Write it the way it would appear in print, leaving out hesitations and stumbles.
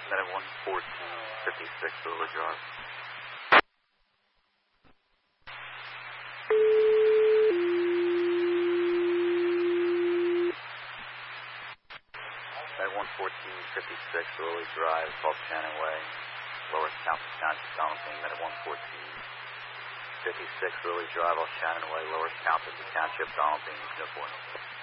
Med 11456 Lily Drive. Med 11456 Lily Drive, South Shannon Way, Lower Township Township, Donaldson. Med 11456 Lily Drive, off Shannon Way, Lower Township Township, Donaldson, Newport.